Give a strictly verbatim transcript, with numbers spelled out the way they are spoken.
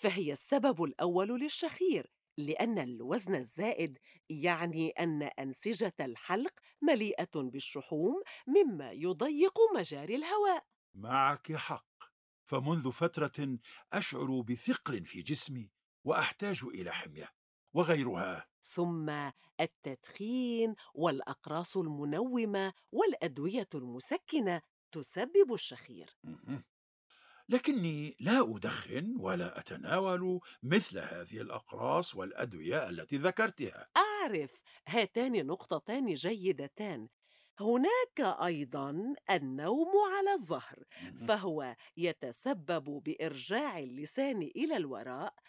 فهي السبب الأول للشخير، لأن الوزن الزائد يعني أن أنسجة الحلق مليئة بالشحوم، مما يضيق مجاري الهواء. معك حق. فمنذ فترة أشعر بثقل في جسمي وأحتاج إلى حمية وغيرها. ثم التدخين والأقراص المنومة والأدوية المسكنة تسبب الشخير. مهم. لكني لا أدخن ولا أتناول مثل هذه الأقراص والأدوية التي ذكرتها. أعرف، هاتان نقطتان جيدتان. هناك أيضا النوم على الظهر، مهم. فهو يتسبب بإرجاع اللسان إلى الوراء،